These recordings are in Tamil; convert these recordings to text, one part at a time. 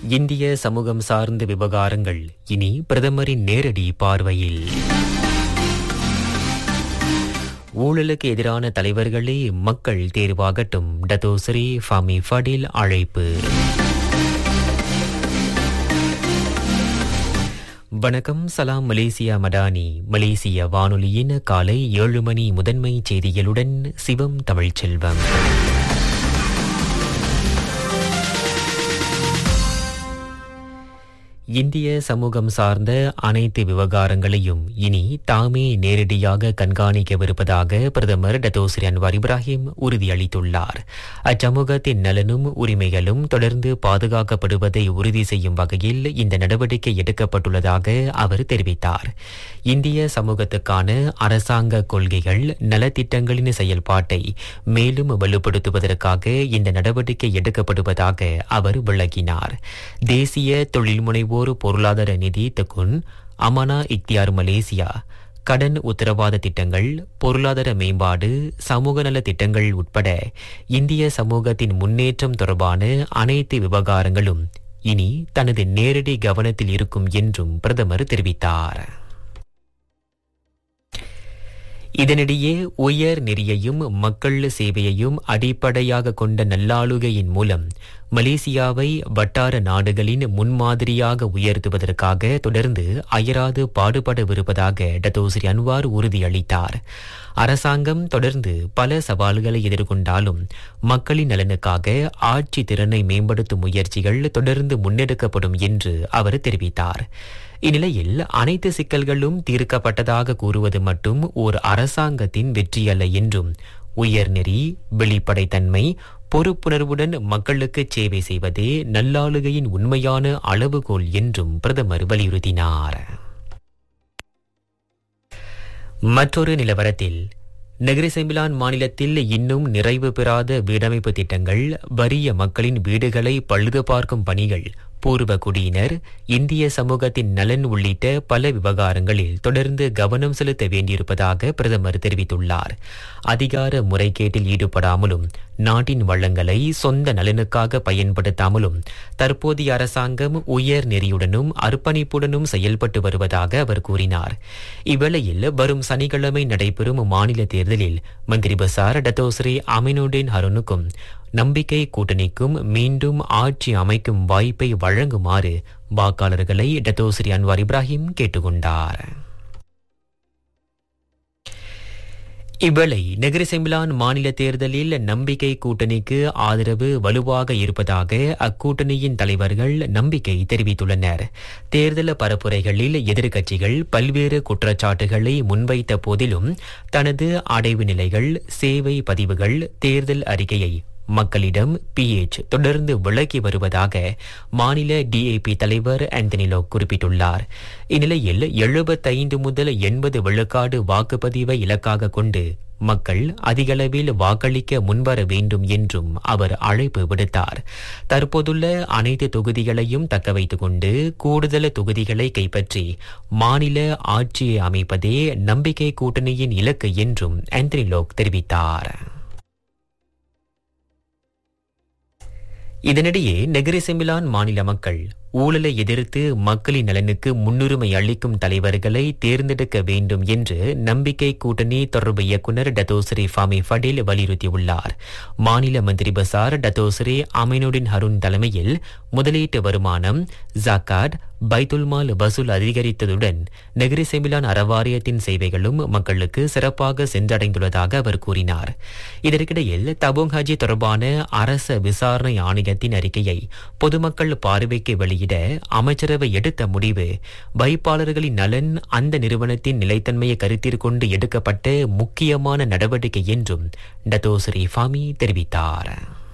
இந்திய சமூகம் சார்ந்த விவகாரங்கள் இனி பிரதமரின் நேரடி பார்வையில். ஊழலுக்கு எதிரான தலைவர்களே மக்கள் தேர்வாகட்டும், டத்தோஸ்ரீ ஃபாமி ஃபடில் அழைப்பு. வணக்கம், சலாம் மலேசியா மடானி. மலேசிய வானொலியின் காலை 7 மணி முதன்மை செய்திகளுடன் சிவம் தமிழ்ச்செல்வம். இந்திய சமூகம் சார்ந்த அனைத்து விவகாரங்களையும் இனி தாமே நேரடியாக கண்காணிக்கவிருப்பதாக பிரதமர் டத்தோஸ்ரீ அன்வார் இப்ராஹிம் உறுதியளித்துள்ளார். அச்சமூகத்தின் நலனும் உரிமைகளும் தொடர்ந்து பாதுகாக்கப்படுவதை உறுதி செய்யும் வகையில் இந்த நடவடிக்கை எடுக்கப்பட்டுள்ளதாக அவர் தெரிவித்தார். இந்திய சமூகத்துக்கான அரசாங்க கொள்கைகள், நலத்திட்டங்களின் செயல்பாட்டை மேலும் வலுப்படுத்துவதற்காக இந்த நடவடிக்கை எடுக்கப்படுவதாக அவர் விளக்கினார். தேசிய தொழில் முனைவோர் பொருளாதார நிதி தகுன், அமானா இக்தியார் மலேசியா, கடன் உத்தரவாத திட்டங்கள், பொருளாதார மேம்பாடு, சமூக நல திட்டங்கள் உட்பட இந்திய சமூகத்தின் முன்னேற்றம் தொடர்பான அனைத்து விவகாரங்களும் இனி தனது நேரடி கவனத்தில் இருக்கும் என்றும் பிரதமர் தெரிவித்தார். இதனிடையே உயர் நெறியையும் மக்கள் சேவையையும் அடிப்படையாக கொண்ட நல்லாளுகையின் மூலம் மலேசியாவை வட்டார நாடுகளின் முன்மாதிரியாக உயர்த்துவதற்காக தொடர்ந்து அயராது பாடுபடவிருப்பதாக டத்தோஸ்ரீ அன்வார் உறுதியளித்தார். அரசாங்கம் தொடர்ந்து பல சவால்களை எதிர்கொண்டாலும் மக்களின் நலனுக்காக ஆட்சி திறனை மேம்படுத்தும் முயற்சிகள் தொடர்ந்து முன்னெடுக்கப்படும் என்று அவர் தெரிவித்தார். இந்நிலையில் அனைத்து சிக்கல்களும் தீர்க்கப்பட்டதாக கூறுவது மட்டும் ஓர் அரசாங்கத்தின் வெற்றியல்ல என்றும், உயர்நெறி, வெளிப்படைத்தன்மை, பொறுப்புணர்வுடன் மக்களுக்கு சேவை செய்வதே நல்லாளுகையின் உண்மையான அளவுகோல் என்றும் பிரதமர் வலியுறுத்தினார். மற்றொரு நிலவரத்தில், நெகிரி செம்பிலான் மாநிலத்தில் இன்னும் நிறைவு பெறாத வீடமைப்பு திட்டங்கள், வறிய மக்களின் வீடுகளை பழுது பார்க்கும் பணிகள், பூர்வ குடியினர், இந்திய சமூகத்தின் நலன் உள்ளிட்ட பல விவகாரங்களில் தொடர்ந்து கவனம் செலுத்த வேண்டியிருப்பதாக பிரதமர் தெரிவித்துள்ளார். அதிகார முறைகேட்டில் ஈடுபடாமலும் நாட்டின் வளங்களை சொந்த நலனுக்காக பயன்படுத்தாமலும் தற்போதைய அரசாங்கம் உயர் நெறியுடனும் அர்ப்பணிப்புடனும் செயல்பட்டு வருவதாக அவர் கூறினார். இவ்வேளையில் வரும் சனிக்கிழமை நடைபெறும் மாநில தேர்தலில் மந்திரி பசார் டத்தோஸ்ரீ அமினுடின் ஹருனுக்கும் நம்பிக்கை கூட்டணிக்கும் மீண்டும் ஆட்சி அமைக்கும் வாய்ப்பை வழங்குமாறு வாக்காளர்களை டத்தோஸ்ரீ அன்வார் இப்ராஹிம் கேட்டுக்கொண்டார். இவ்வேளை நெகிரி செம்பிலான் மாநில தேர்தலில் நம்பிக்கை கூட்டணிக்கு ஆதரவு வலுவாக இருப்பதாக அக்கூட்டணியின் தலைவர்கள் நம்பிக்கை தெரிவித்துள்ளனர். தேர்தல் பரப்புரைகளில் எதிர்க்கட்சிகள் பல்வேறு குற்றச்சாட்டுகளை முன்வைத்த போதிலும் தனது அடைவு நிலைகள், சேவை பதிவுகள், தேர்தல் அறிக்கையை மக்களிடம் PH தொடர்ந்து விளக்கி வருவதாக மாநில DAP தலைவர் ஆந்தனி லோக் குறிப்பிட்டுள்ளார். இந்நிலையில் 75 முதல் 80 விழுக்காடு வாக்குப்பதிவை இலக்காக கொண்டு மக்கள் அதிகளவில் வாக்களிக்க முன்வர வேண்டும் என்றும் அவர் அழைப்பு விடுத்தார். தற்போதுள்ள அனைத்து தொகுதிகளையும் தக்க வைத்துக் கொண்டு கூடுதல் தொகுதிகளை கைப்பற்றி மாநில ஆட்சியை அமைப்பதே நம்பிக்கை கூட்டணியின் இலக்கு என்றும் ஆந்தனி லோக் தெரிவித்தார். இதனிடையே நெகிரி செம்பிலான் மாநில மக்கள் ஊழலை எதிர்த்து மக்களின் நலனுக்கு முன்னுரிமை அளிக்கும் தலைவர்களை தேர்ந்தெடுக்க வேண்டும் என்று நம்பிக்கை கூட்டணி தொடர்பு இயக்குநர் டத்தோஸ்ரீ ஃபாமி ஃபடில் வலியுறுத்தியுள்ளார். மாநில மந்திரி பசார் டத்தோஸ்ரீ அமினுடின் ஹருன் தலைமையில் முதலீட்டு வருமானம், ஜக்காட், பைத்துல்மால் வசூல் அதிகரித்ததுடன் நெகிரி செம்பிலான் அறவாரியத்தின் சேவைகளும் மக்களுக்கு சிறப்பாக சென்றடைந்துள்ளதாக அவர் கூறினார். இதற்கிடையில் தபோங் ஹஜி தொடர்பான அரச விசாரணை ஆணையத்தின் அறிக்கையை பொதுமக்கள் பார்வைக்கு வெளியிட அமைச்சரவை எடுத்த முடிவு வைப்பாளர்களின் நலன், அந்த நிறுவனத்தின் நிலைத்தன்மையை கருத்தில் கொண்டு எடுக்கப்பட்ட முக்கியமான நடவடிக்கை என்றும் டத்தோஸ்ரீ ஃபாமி தெரிவித்தார்.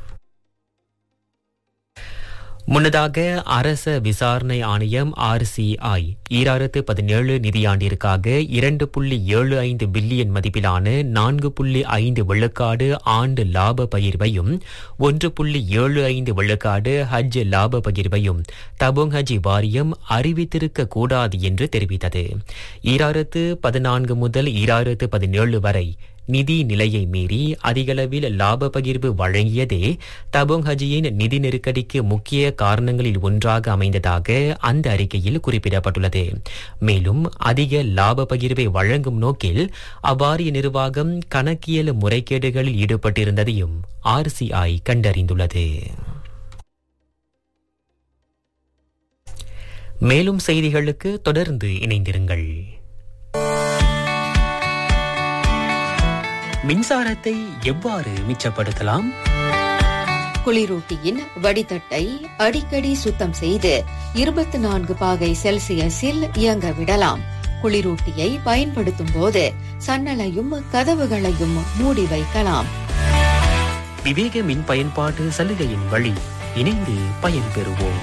முன்னதாக அரச விசாரணை ஆணையம் RCI 2017 நிதியாண்டிற்காக 2.75 பில்லியன் மதிப்பிலான 4.5 விழுக்காடு ஆண்டு லாப பகிர்வையும் 1.75 விழுக்காடு ஹஜ் லாப பகிர்வையும் தபோங் ஹஜ் வாரியம் அறிவித்திருக்க கூடாது என்று தெரிவித்தது. 2014 முதல் 2017 வரை நிதி நிலையை மீறி அதிகளவில் லாப பகிர்வு வழங்கியதே தபோங் ஹஜியின் நிதி நெருக்கடிக்கு முக்கிய காரணங்களில் ஒன்றாக அமைந்ததாக அந்த அறிக்கையில் குறிப்பிடப்பட்டுள்ளது. மேலும் அதிக லாப பகிர்வை வழங்கும் நோக்கில் அவ்வாரிய நிர்வாகம் கணக்கியல் முறைகேடுகளில் ஈடுபட்டிருந்ததையும் RCI கண்டறிந்துள்ளது. மேலும் செய்திகளுக்கு தொடர்ந்து இணைந்திருங்கள். மின்சாரத்தை எவ்வாறு மிச்சப்படுத்தலாம்? குளிரூட்டியின் வடிதட்டை அடிக்கடி சுத்தம் செய்து 24 பாகை செல்சியஸில் இயங்க விடலாம். குளிரூட்டியை பயன்படுத்தும் போது சன்னலையும் கதவுகளையும் மூடி வைக்கலாம். விவேக மின் பயன்பாட்டு சலுகையின் வழி இணைந்து பயன்பெறுவோம்.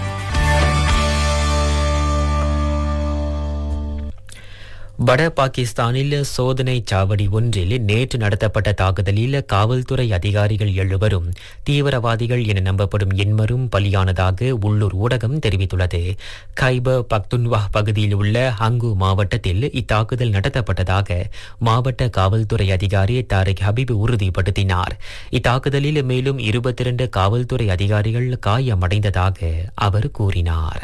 வட பாகிஸ்தானில் சோதனை சாவடி ஒன்றில் நேற்று நடத்தப்பட்ட தாக்குதலில் காவல்துறை அதிகாரிகள் 7 தீவிரவாதிகள் என நம்பப்படும் 8 பலியானதாக உள்ளூர் ஊடகம் தெரிவித்துள்ளது. கைபர் பக்துன்வா பகுதியில் உள்ள ஹங்கு மாவட்டத்தில் இத்தாக்குதல் நடத்தப்பட்டதாக மாவட்ட காவல்துறை அதிகாரி தாரிக் ஹபீப் உறுதிப்படுத்தினார். இத்தாக்குதலில் மேலும் 22 காவல்துறை அதிகாரிகள் காயமடைந்ததாக அவர் கூறினார்.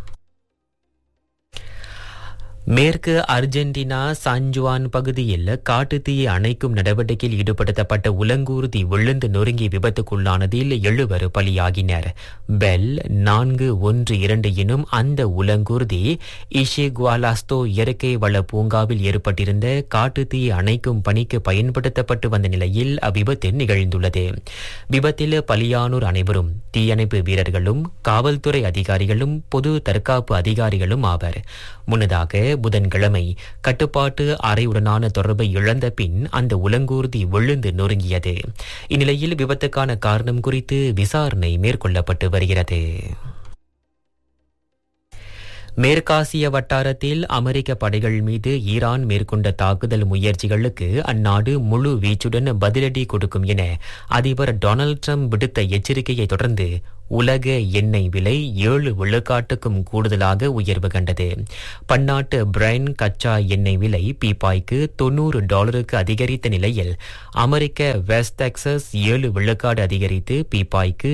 மேற்கு அர்ஜென்டினா சான்ஜுவான் பகுதியில் காட்டுத்தீயை அணைக்கும் நடவடிக்கையில் ஈடுபடுத்தப்பட்ட உலங்கூர்தி விழுந்து நொறுங்கி விபத்துக்குள்ளானதில் 7 பலியாகினர். பெல் 412 எனும் அந்த உலங்கூர்தி இஷேகுவாலாஸ்தோ இயற்கை வள பூங்காவில் ஏற்பட்டிருந்த காட்டுத்தீயை அணைக்கும் பணிக்கு பயன்படுத்தப்பட்டு வந்த நிலையில் அவ்விபத்து நிகழ்ந்துள்ளது. விபத்தில் பலியானோர் அனைவரும் தீயணைப்பு வீரர்களும் காவல்துறை அதிகாரிகளும் பொது தற்காப்பு அதிகாரிகளும் ஆவர். முன்னதாக புதன்கிழமை கட்டுப்பாட்டு அறையுடனான தொடர்பை இழந்த பின் அந்த உலங்கூர்தி விழுந்து நொறுங்கியது. இந்நிலையில் விபத்துக்கான காரணம் குறித்து விசாரணை மேற்கொள்ளப்பட்டு வருகிறது. மேற்காசிய வட்டாரத்தில் அமெரிக்க படைகள் மீது ஈரான் மேற்கொண்ட தாக்குதல் முயற்சிகளுக்கு அந்நாடு முழு வீச்சுடன் பதிலடி கொடுக்கும் என அதிபர் டொனால்ட் ட்ரம்ப் விடுத்த எச்சரிக்கையை தொடர்ந்து உலக எண்ணெய் விலை 7% கூடுதலாக உயர்வு கண்டது. பன்னாட்டு பிரைன் கச்சா எண்ணெய் விலை பீப்பாய்க்கு $90 அதிகரித்த நிலையில் அமெரிக்க வெஸ்ட் டெக்சஸ் 7% அதிகரித்து பீப்பாய்க்கு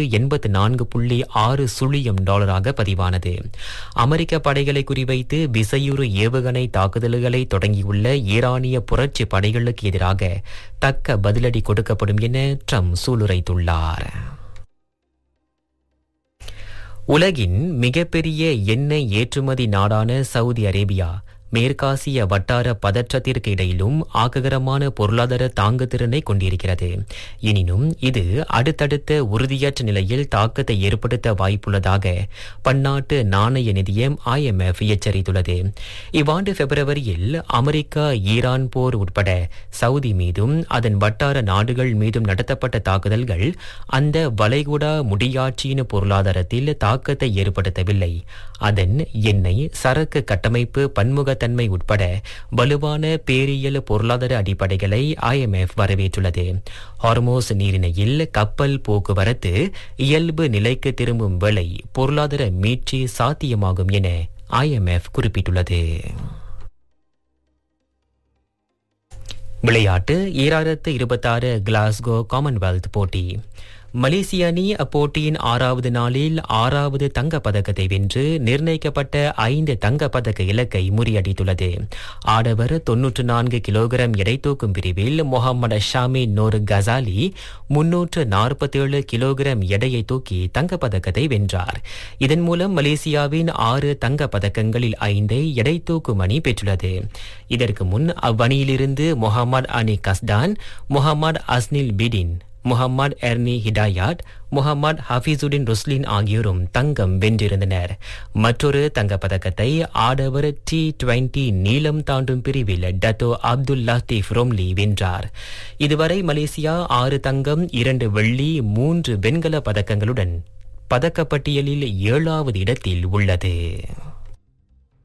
$84.6 பதிவானது. அமெரிக்க படைகளை குறிவைத்து விசையுறு ஏவுகணை தாக்குதல்களை தொடங்கியுள்ள ஈரானிய புரட்சி படைகளுக்கு எதிராக தக்க பதிலடி கொடுக்கப்படும் என ட்ரம்ப் சூளுரைத்துள்ளார். உலகின் மிகப்பெரிய எண்ணெய் ஏற்றுமதி நாடான சவுதி அரேபியா மேற்காசிய வட்டார பதற்றத்திற்கு இடையிலும் ஆக்ககரமான பொருளாதார தாங்குதிறனை கொண்டிருக்கிறது. எனினும் இது அடுத்தடுத்த உறுதியற்ற நிலையில் தாக்கத்தை ஏற்படுத்த வாய்ப்புள்ளதாக பன்னாட்டு நாணய நிதியம் IMF எச்சரித்துள்ளது. இவ்வாண்டு பிப்ரவரியில் அமெரிக்கா ஈரான் போர் உட்பட சவுதி மீதும் அதன் வட்டார நாடுகள் மீதும் நடத்தப்பட்ட தாக்குதல்கள் அந்த வளைகுடா முடியாட்சியின் பொருளாதாரத்தில் தாக்கத்தை ஏற்படுத்தவில்லை. அதன் எண்ணெய் சரக்கு கட்டமைப்பு பன்முகத்தன்மை உட்பட வலுவான பேரியல் பொருளாதார அடிப்படைகளை IMF வரவேற்றுள்ளது. ஹார்மோஸ் நீரிணையில் கப்பல் போக்குவரத்து இயல்பு நிலைக்கு திரும்பும் வேளை பொருளாதார மீட்சி சாத்தியமாகும் என IMF குறிப்பிட்டுள்ளது. விளையாட்டு 2026 கிளாஸ்கோ காமன்வெல்த் போட்டி. மலேசிய அணி அப்போட்டியின் 6வது நாளில் 6வது தங்கப்பதக்கத்தை வென்று நிர்ணயிக்கப்பட்ட 5 தங்கப்பதக்க இலக்கை முறியடித்துள்ளது. ஆடவர் 94 கிலோகிராம் எடை தூக்கும் பிரிவில் முகமது ஷாமி நோர் கசாலி 347 கிலோகிராம் எடையை தூக்கி தங்கப்பதக்கத்தை வென்றார். இதன் மூலம் மலேசியாவின் 6 தங்கப்பதக்கங்களில் 5ஐ எடை தூக்கும் அணி பெற்றுள்ளது. இதற்கு முன் அவ்வணியிலிருந்து முகமது அனி கஸ்டான், முகமது அஸ்னில் பிடின், முகமது எர்னி ஹிடாயாட், முகமது ஹபீசுடின் ருஸ்லின் ஆகியோரும் தங்கம் வென்றிருந்தனர். மற்றொரு தங்கப்பதக்கத்தை ஆடவர் T20 நீளம் தாண்டும் பிரிவில் டத்தோ அப்துல் லத்தீப் ரோம்லி வென்றார். இதுவரை மலேசியா 6 தங்கம், 2 வெள்ளி, 3 வெண்கல பதக்கங்களுடன் பதக்கப்பட்டியலில் 7வது இடத்தில் உள்ளது.